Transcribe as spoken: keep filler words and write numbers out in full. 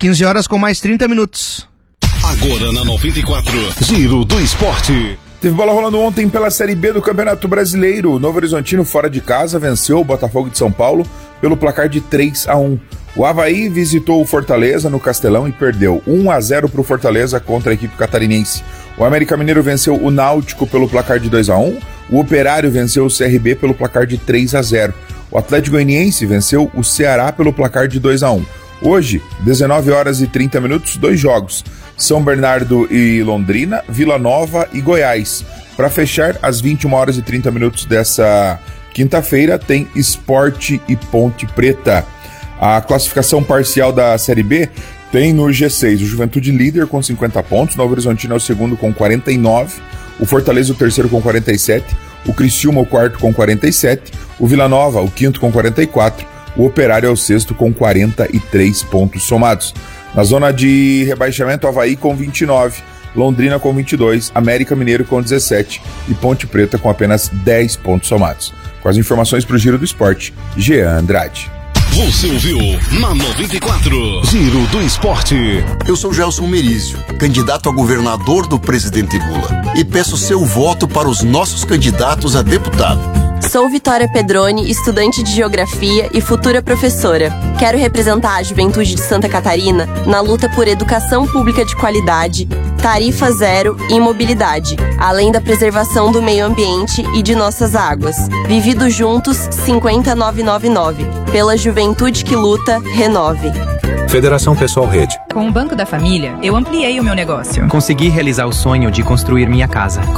quinze horas com mais trinta minutos. Agora na noventa e quatro, Giro do Esporte. Teve bola rolando ontem pela Série B do Campeonato Brasileiro. O Novo Horizontino, fora de casa, venceu o Botafogo de São Paulo pelo placar de três a um. O Avaí visitou o Fortaleza no Castelão e perdeu um a zero para o Fortaleza contra a equipe catarinense. O América Mineiro venceu o Náutico pelo placar de dois a um. O Operário venceu o C R B pelo placar de três a zero. O Atlético Goianiense venceu o Ceará pelo placar de dois a um. Hoje, dezenove horas e trinta minutos, dois jogos. São Bernardo e Londrina, Vila Nova e Goiás. Para fechar, às vinte e uma horas e trinta minutos dessa quinta-feira, tem Sport e Ponte Preta. A classificação parcial da Série B tem no G seis o Juventude líder com cinquenta pontos, Novo Horizontino é o segundo com quarenta e nove, o Fortaleza o terceiro com quarenta e sete, o Criciúma o quarto com quarenta e sete, o Vila Nova o quinto com quarenta e quatro, o Operário é o sexto com quarenta e três pontos somados. Na zona de rebaixamento, Avaí com vinte e nove, Londrina com vinte e dois, América Mineiro com dezessete e Ponte Preta com apenas dez pontos somados. Com as informações para o Giro do Esporte, Jean Andrade. Você ouviu na noventa e quatro, Giro do Esporte. Eu sou Gelson Merizio, candidato a governador do presidente Lula, e peço seu voto para os nossos candidatos a deputado. Sou Vitória Pedroni, estudante de Geografia e futura professora. Quero representar a juventude de Santa Catarina na luta por educação pública de qualidade, tarifa zero e mobilidade, além da preservação do meio ambiente e de nossas águas. Vividos juntos, cinquenta mil novecentos e noventa e nove. Pela juventude que luta, renove. Federação Pessoal Rede. Com o Banco da Família, eu ampliei o meu negócio. Consegui realizar o sonho de construir minha casa.